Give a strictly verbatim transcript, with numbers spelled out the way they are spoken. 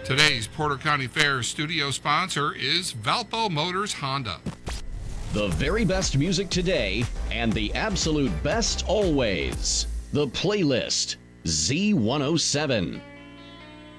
Today's Porter County Fair studio sponsor is Valpo Motors Honda. The very best music today and the absolute best always. The Playlist, Z one oh seven.